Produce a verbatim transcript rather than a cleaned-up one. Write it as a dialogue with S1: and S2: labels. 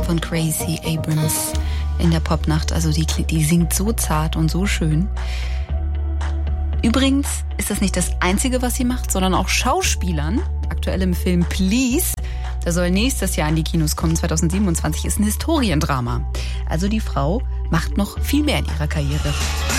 S1: von Gracie Abrams in der Popnacht. Also die, die singt so zart und so schön. Übrigens ist das nicht das Einzige, was sie macht, sondern auch Schauspielern. Aktuell im Film Please. Der soll nächstes Jahr in die Kinos kommen, zwanzig siebenundzwanzig, ist ein Historiendrama. Also die Frau macht noch viel mehr in ihrer Karriere.